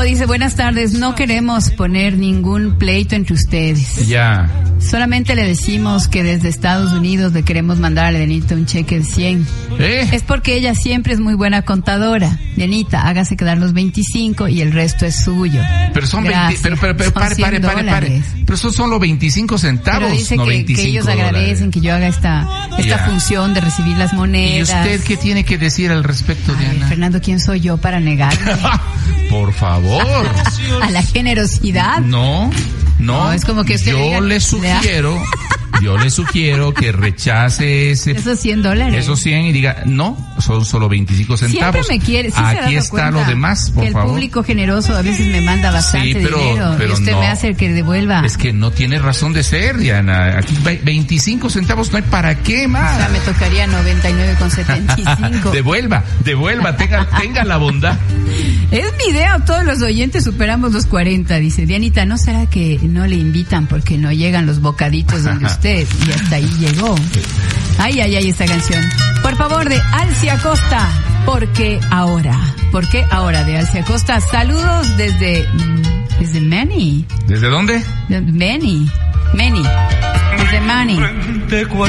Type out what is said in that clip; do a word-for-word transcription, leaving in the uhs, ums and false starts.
Paco dice, buenas tardes, no queremos poner ningún pleito entre ustedes. Ya. Solamente le decimos que desde Estados Unidos le queremos mandar a Lenita un cheque de cien. ¿Eh? Es porque ella siempre es muy buena contadora. Lenita, hágase quedar los veinticinco y el resto es suyo. Pero son veinte, pero, pero, pero son pare, pare, pare, pare. Pero son solo veinticinco centavos, pero dice no que, veinticinco que ellos agradecen dólares. que yo haga esta, esta Ya. función de recibir las monedas. ¿Y usted qué tiene que decir al respecto, A ver, Diana? Fernando, ¿quién soy yo para negarle Por favor. a la generosidad? No, no. No, es como que usted yo diga- le sugiero, yo le sugiero que rechace ese Esos cien dólares. esos cien y diga, no, son solo veinticinco centavos. Siempre me quiere, sí se ha Aquí dado está cuenta lo demás, por que el favor. público generoso a veces me manda bastante Sí, pero- dinero pero y usted no. me hace el que devuelva. Es que no tiene razón de ser, Diana. Aquí ve- veinticinco centavos no hay para qué O más. sea, me tocaría noventa y nueve con setenta y cinco. Devuelva, devuelva, tenga, tenga la bondad. Es mi idea, todos los oyentes superamos los cuarenta, dice Dianita. ¿No será que no le invitan porque no llegan los bocaditos donde usted? Y hasta ahí llegó. Ay, ay, ay, esta canción. Por favor, de Alcia Costa. ¿Por qué ahora? ¿Por qué ahora? De Alcia Costa. Saludos desde, desde Manny. ¿Desde dónde? Manny. Manny. Desde Manny.